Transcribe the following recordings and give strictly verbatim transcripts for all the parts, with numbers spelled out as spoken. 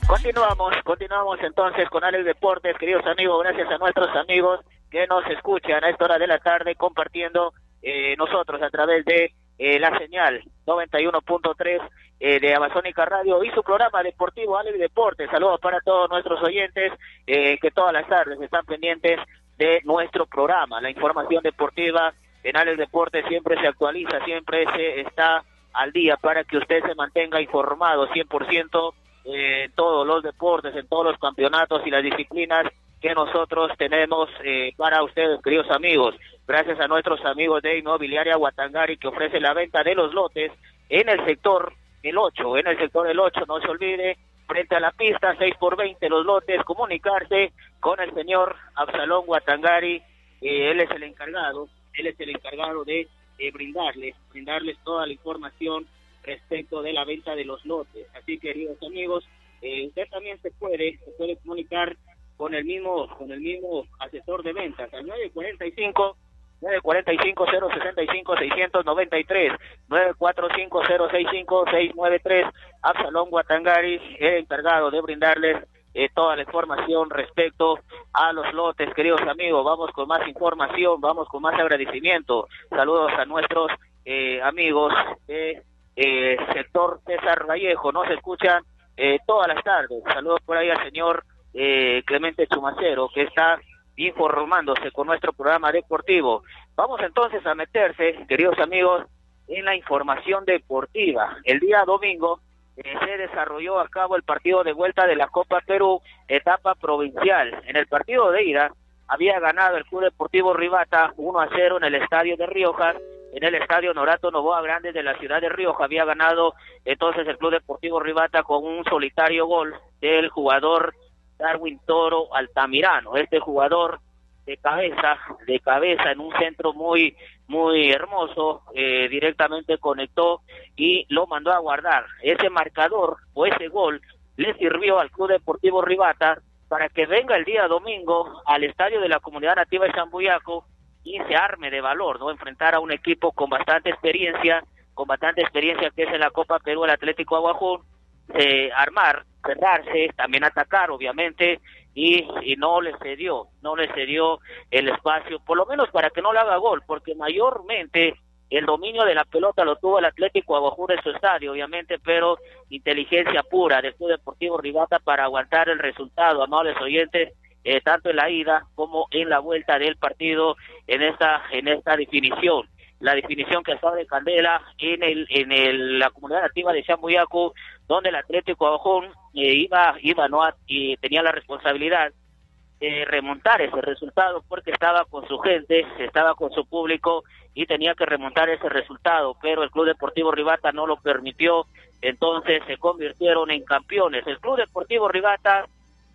Continuamos, continuamos entonces con Alex Deportes, queridos amigos, gracias a nuestros amigos que nos escuchan a esta hora de la tarde compartiendo eh, nosotros a través de eh, la señal noventa y uno punto tres eh, de Amazónica Radio y su programa deportivo Alex Deportes. Saludos para todos nuestros oyentes eh, que todas las tardes están pendientes de nuestro programa. La información deportiva en Alex Deportes siempre se actualiza, siempre se está al día para que usted se mantenga informado cien por ciento eh, en todos los deportes, en todos los campeonatos y las disciplinas que nosotros tenemos eh, para ustedes, queridos amigos. Gracias a nuestros amigos de Inmobiliaria Huatangari que ofrece la venta de los lotes en el sector el ocho, en el sector el ocho, no se olvide, frente a la pista, seis por veinte los lotes, comunicarse con el señor Absalón Huatangari, eh, él es el encargado, él es el encargado de eh, brindarles, brindarles toda la información respecto de la venta de los lotes. Así, queridos amigos, eh, usted también se puede, se puede comunicar con el mismo, con el mismo asesor de ventas, al nueve cuatro cinco, nueve cuatro cinco, cero seis cinco, seis nueve tres, nueve cuatro cinco, cero seis cinco, seis nueve tres, Absalón Huatangari, el encargado de brindarles eh, toda la información respecto a los lotes, queridos amigos. Vamos con más información, vamos con más agradecimiento. Saludos a nuestros eh, amigos de eh, sector César Vallejo, nos escuchan eh, todas las tardes. Saludos por ahí al señor eh, Clemente Chumacero, que está informándose con nuestro programa deportivo. Vamos entonces a meterse, queridos amigos, en la información deportiva. El día domingo eh, se desarrolló a cabo el partido de vuelta de la Copa Perú, etapa provincial. En el partido de ida había ganado el Club Deportivo Rivata uno a cero en el estadio de Rioja, en el estadio Norato Novoa Grande de la ciudad de Rioja. Había ganado entonces el Club Deportivo Rivata con un solitario gol del jugador Darwin Toro Altamirano. Este jugador de cabeza, de cabeza en un centro muy, muy hermoso, eh, directamente conectó y lo mandó a guardar. Ese marcador o ese gol le sirvió al Club Deportivo Rivata para que venga el día domingo al estadio de la comunidad nativa de Chambuyaco y se arme de valor, ¿no? Enfrentar a un equipo con bastante experiencia, con bastante experiencia que es en la Copa Perú, el Atlético Aguajún. Eh, armar, cerrarse, también atacar obviamente y, y no le cedió, no le cedió el espacio, por lo menos para que no le haga gol, porque mayormente el dominio de la pelota lo tuvo el Atlético Aguajún en su estadio, obviamente, pero inteligencia pura del Club Deportivo Rivata para aguantar el resultado, amables oyentes, eh, tanto en la ida como en la vuelta del partido en esta, en esta definición. La definición que estaba de Candela en el en el, la comunidad nativa de Chambuyaco, donde el Atlético Aguajún eh, iba iba no y tenía la responsabilidad de remontar ese resultado porque estaba con su gente, estaba con su público y tenía que remontar ese resultado, pero el Club Deportivo Rivata no lo permitió, entonces se convirtieron en campeones. El Club Deportivo Rivata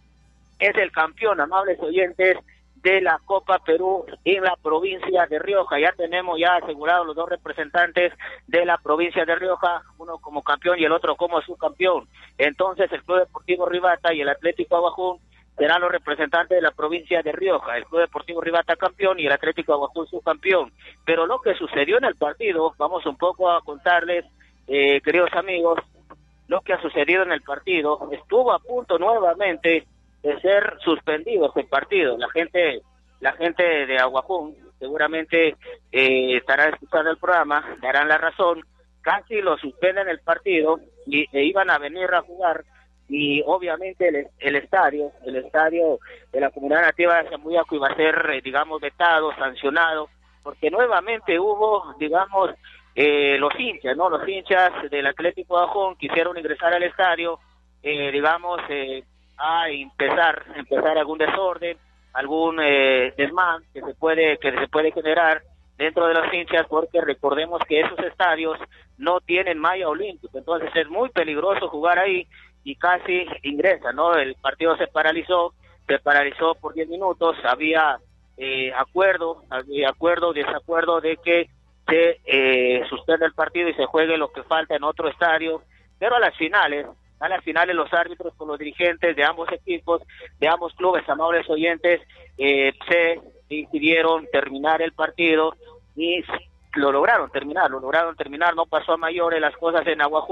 es el campeón, amables oyentes, de la Copa Perú en la provincia de Rioja. Ya tenemos ya asegurados los dos representantes de la provincia de Rioja, uno como campeón y el otro como subcampeón. Entonces el Club Deportivo Rivata y el Atlético Aguajún serán los representantes de la provincia de Rioja. El Club Deportivo Rivata campeón y el Atlético Aguajún subcampeón. Pero lo que sucedió en el partido, vamos un poco a contarles, eh, queridos amigos, lo que ha sucedido en el partido. Estuvo a punto nuevamente de ser suspendido este partido. La gente la gente de Aguajún seguramente eh, estará escuchando el programa, darán la razón, casi lo suspenden el partido y e iban a venir a jugar y obviamente el, el estadio, el estadio de la comunidad nativa de Chambuyaco iba a ser, eh, digamos, vetado, sancionado, porque nuevamente hubo, digamos, eh, los hinchas, ¿no? Los hinchas del Atlético Aguajún quisieron ingresar al estadio, eh, digamos, eh, a empezar empezar algún desorden, algún eh, desmán que se puede que se puede generar dentro de los hinchas, porque recordemos que esos estadios no tienen malla olímpica, entonces es muy peligroso jugar ahí y casi ingresa, ¿no? El partido se paralizó, se paralizó por diez minutos, había eh, acuerdo, había acuerdo, desacuerdo de que se eh, suspenda el partido y se juegue lo que falta en otro estadio, pero a las finales A las finales los árbitros con los dirigentes de ambos equipos, de ambos clubes, amables oyentes, eh, se decidieron terminar el partido y lo lograron terminar, lo lograron terminar, no pasó a mayores las cosas en Aguajún,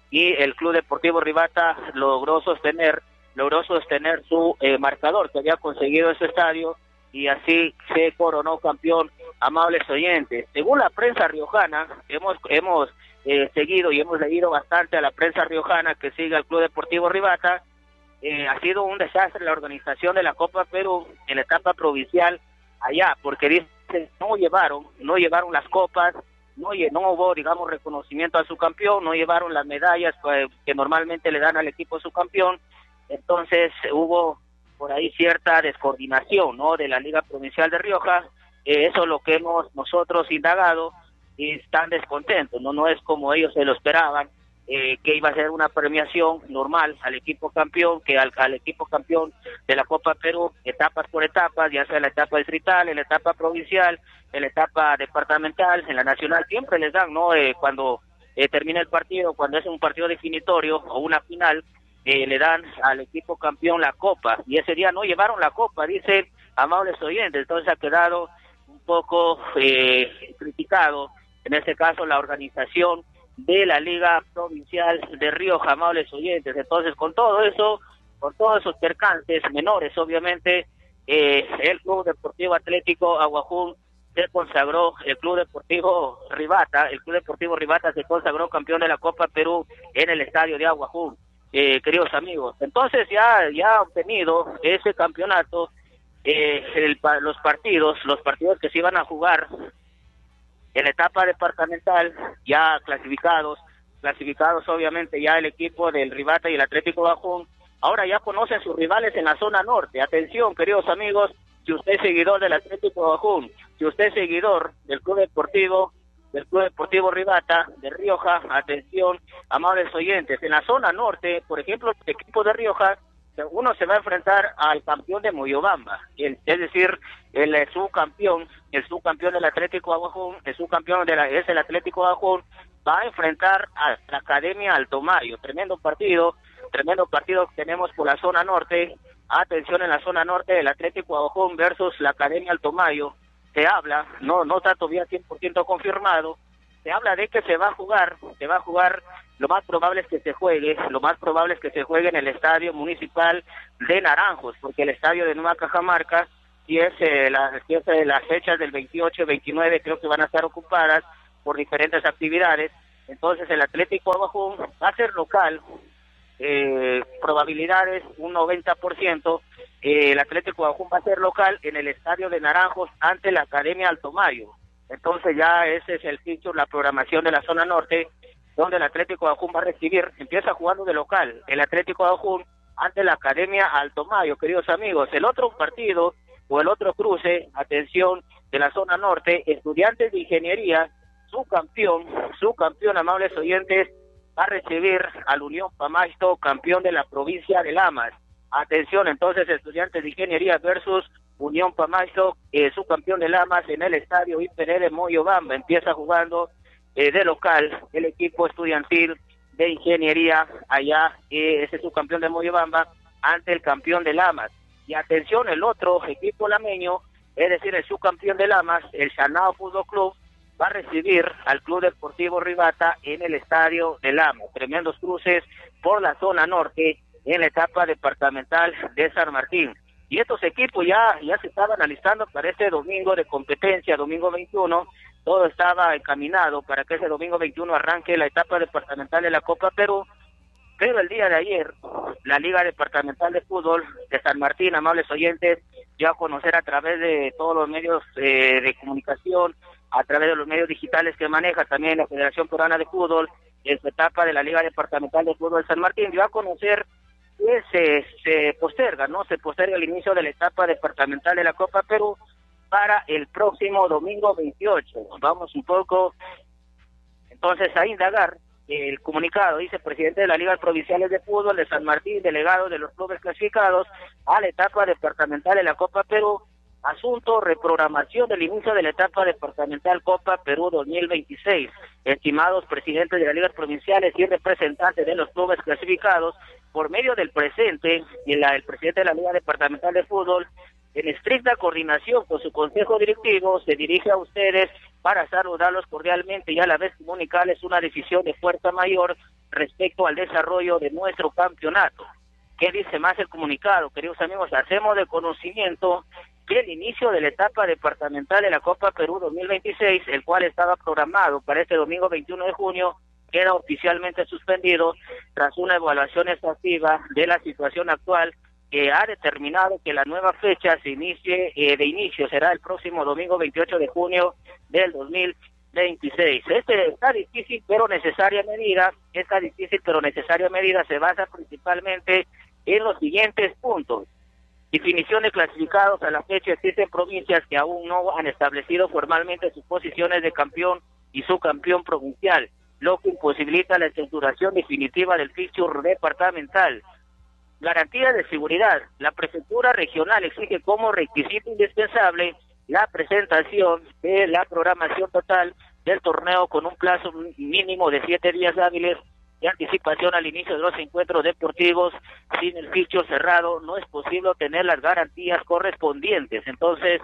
y el Club Deportivo Rivata logró sostener, logró sostener su eh, marcador que había conseguido ese estadio, y así se coronó campeón, amables oyentes. Según la prensa riojana, hemos hemos eh, seguido y hemos leído bastante a la prensa riojana que sigue al Club Deportivo Rivata. Eh, ha sido un desastre la organización de la Copa Perú en la etapa provincial allá, porque dicen no llevaron, no llevaron las copas, no, no hubo, digamos, reconocimiento a su campeón, no llevaron las medallas pues, que normalmente le dan al equipo subcampeón. Entonces hubo por ahí cierta descoordinación, ¿no?, de la Liga Provincial de Rioja. Eh, eso es lo que hemos nosotros indagado, y están descontentos, no no es como ellos se lo esperaban, eh, que iba a ser una premiación normal al equipo campeón, que al, al equipo campeón de la Copa Perú, etapas por etapas, ya sea en la etapa distrital, en la etapa provincial, en la etapa departamental, en la nacional, siempre les dan, ¿no?, eh, cuando eh, termina el partido, cuando es un partido definitorio o una final, Eh, le dan al equipo campeón la copa, y ese día no llevaron la copa, dicen amables oyentes. Entonces ha quedado un poco eh, criticado, en este caso la organización de la Liga Provincial de Rioja, amables oyentes. Entonces con todo eso, con todos esos percances menores, obviamente, eh, el Club Deportivo Atlético Aguajún se consagró, el Club Deportivo Rivata, el Club Deportivo Rivata se consagró campeón de la Copa Perú en el estadio de Aguajún. Eh, queridos amigos, entonces ya ya obtenido ese campeonato, eh, el, los partidos los partidos que se iban a jugar en la etapa departamental, ya clasificados clasificados obviamente ya el equipo del Rivata y el Atlético Aguajún, ahora ya conocen sus rivales en la zona norte. Atención, queridos amigos, si usted es seguidor del Atlético Aguajún, si usted es seguidor del Club Deportivo del Club Deportivo Rivata de Rioja, atención, amables oyentes, en la zona norte, por ejemplo, el equipo de Rioja, uno se va a enfrentar al campeón de Moyobamba, el, es decir, el, el subcampeón, el subcampeón del Atlético Aguajún, el subcampeón de la, es el Atlético Aguajún, va a enfrentar a la Academia Alto Mayo. Tremendo partido, tremendo partido que tenemos por la zona norte. Atención, en la zona norte, el Atlético Aguajún versus la Academia Alto Mayo. Se habla, no no está todavía cien por ciento confirmado, se habla de que se va a jugar, se va a jugar, lo más probable es que se juegue, lo más probable es que se juegue en el Estadio Municipal de Naranjos, porque el estadio de Nueva Cajamarca, si es, eh, la, si es eh, las fechas del veintiocho y veintinueve, creo que van a estar ocupadas por diferentes actividades. Entonces el Atlético Aguajún va a ser local, eh, probabilidades un noventa por ciento, eh, el Atlético Aguajún va a ser local en el estadio de Naranjos ante la Academia Alto Mayo. Entonces ya ese es el feature, la programación de la zona norte, donde el Atlético Aguajún va a recibir, empieza jugando de local, el Atlético Aguajún ante la Academia Alto Mayo, queridos amigos. El otro partido o el otro cruce, atención, de la zona norte, Estudiantes de Ingeniería, su campeón, su campeón, amables oyentes, va a recibir al Unión Pamasto, campeón de la provincia de Lamas. Atención, entonces, Estudiantes de Ingeniería versus Unión Pamasto, eh, su campeón de Lamas en el estadio I P N de Moyobamba. Empieza jugando eh, de local el equipo estudiantil de Ingeniería allá, eh, ese es su campeón de Moyobamba, ante el campeón de Lamas. Y atención, el otro equipo lameño, es decir, el subcampeón de Lamas, el Chanao Fútbol Club, va a recibir al Club Deportivo Rivata en el estadio de Lamas. Tremendos cruces por la zona norte en la etapa departamental de San Martín. Y estos equipos ya, ya se estaban analizando para este domingo de competencia, domingo veintiuno, todo estaba encaminado para que ese domingo veintiuno arranque la etapa departamental de la Copa Perú, pero el día de ayer, la Liga Departamental de Fútbol de San Martín, amables oyentes, ya a conocer a través de todos los medios eh, de comunicación, a través de los medios digitales que maneja también la Federación Peruana de Fútbol, en su etapa de la Liga Departamental de Fútbol de San Martín, dio a conocer que se, se posterga, ¿no? Se posterga el inicio de la etapa departamental de la Copa Perú para el próximo domingo veintiocho. Vamos un poco, entonces, a indagar el comunicado. Dice: presidente de la Liga Provinciales de Fútbol de San Martín, delegado de los clubes clasificados a la etapa departamental de la Copa Perú. Asunto: reprogramación del inicio de la etapa departamental Copa Perú dos mil veintiséis. Estimados presidentes de las ligas provinciales y representantes de los clubes clasificados, por medio del presente y la, el presidente de la Liga Departamental de Fútbol, en estricta coordinación con su consejo directivo, se dirige a ustedes para saludarlos cordialmente y a la vez comunicarles una decisión de fuerza mayor respecto al desarrollo de nuestro campeonato. ¿Qué dice más el comunicado? Queridos amigos, hacemos de conocimiento que el inicio de la etapa departamental de la Copa Perú dos mil veintiséis, el cual estaba programado para este domingo veintiuno de junio, queda oficialmente suspendido tras una evaluación exhaustiva de la situación actual que ha determinado que la nueva fecha se inicie eh, de inicio será el próximo domingo veintiocho de junio del dos mil veintiséis. Este, esta difícil pero necesaria medida, esta difícil pero necesaria medida se basa principalmente en los siguientes puntos. Definición de clasificados. A la fecha existen provincias que aún no han establecido formalmente sus posiciones de campeón y subcampeón provincial, lo que imposibilita la estructuración definitiva del fixture departamental. Garantía de seguridad. La prefectura regional exige como requisito indispensable la presentación de la programación total del torneo con un plazo mínimo de siete días hábiles de anticipación al inicio de los encuentros deportivos. Sin el fixture cerrado no es posible obtener las garantías correspondientes. Entonces,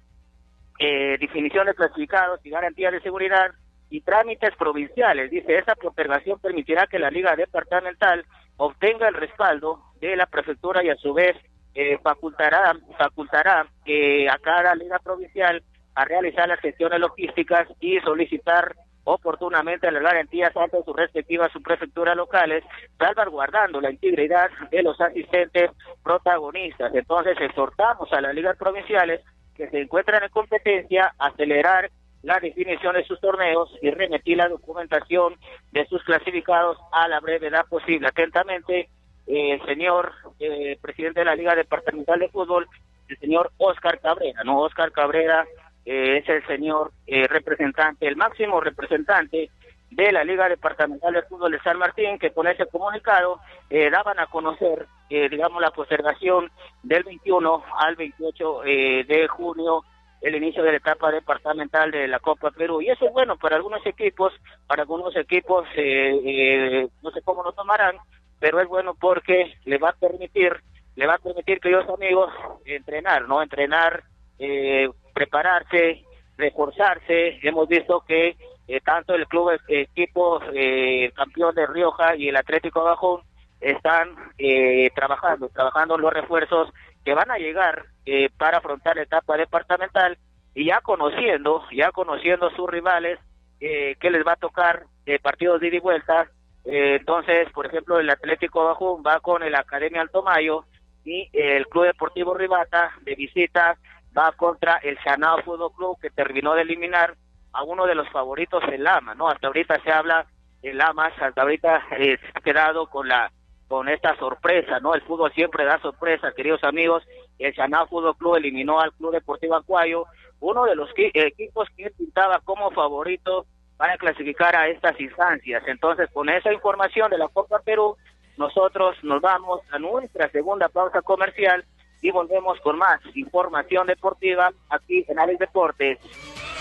eh, definición de clasificados y garantías de seguridad y trámites provinciales. Dice, esta postergación permitirá que la Liga Departamental obtenga el respaldo de la prefectura y a su vez eh, facultará, facultará eh, a cada liga provincial a realizar las gestiones logísticas y solicitar oportunamente las garantías ante sus respectivas subprefecturas locales, salvaguardando la integridad de los asistentes protagonistas. Entonces exhortamos a las ligas provinciales que se encuentran en competencia a acelerar la definición de sus torneos y remitir la documentación de sus clasificados a la brevedad posible. Atentamente, eh, el señor eh, presidente de la Liga Departamental de Fútbol, el señor Óscar Cabrera, ¿no? Óscar Cabrera eh, es el señor eh, representante, el máximo representante de la Liga Departamental de Fútbol de San Martín, que con ese comunicado eh, daban a conocer, eh, digamos, la postergación del veintiuno al veintiocho eh, de junio, el inicio de la etapa departamental de la Copa Perú. Y eso es bueno para algunos equipos, para algunos equipos, eh, eh, no sé cómo lo tomarán, pero es bueno porque le va a permitir, le va a permitir, queridos amigos, entrenar, ¿no? Entrenar, eh, prepararse, reforzarse. Hemos visto que eh, tanto el club eh, equipo eh, campeón de Rioja y el Atlético Bajón están eh, trabajando, trabajando los refuerzos que van a llegar eh, para afrontar la etapa departamental y ya conociendo, ya conociendo sus rivales eh, que les va a tocar eh, partidos de ida y vuelta. Eh, entonces, por ejemplo, el Atlético Bajón va con el Academia Alto Mayo y el Club Deportivo Rivata de visita va contra el Chanao Fútbol Club, que terminó de eliminar a uno de los favoritos, el Lama, ¿no? Hasta ahorita se habla el Lamas, hasta ahorita eh, se ha quedado con la con esta sorpresa, ¿no? El fútbol siempre da sorpresa, queridos amigos. El Chanao Fútbol Club eliminó al Club Deportivo Acuayo, uno de los equipos que pintaba como favorito para clasificar a estas instancias. Entonces, con esa información de la Copa Perú, nosotros nos vamos a nuestra segunda pausa comercial y volvemos con más información deportiva aquí en Alex Deportes.